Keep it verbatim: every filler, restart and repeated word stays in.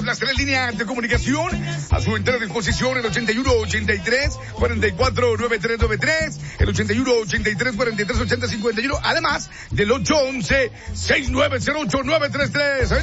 tenemos las tres líneas de comunicación a su entera disposición, el ochenta y uno ochenta y tres cuarenta y cuatro noventa y tres noventa y tres, el ochenta y uno ochenta y tres cuarenta y tres ochenta cincuenta y uno, además del ocho once seis nueve cero ocho nueve tres tres.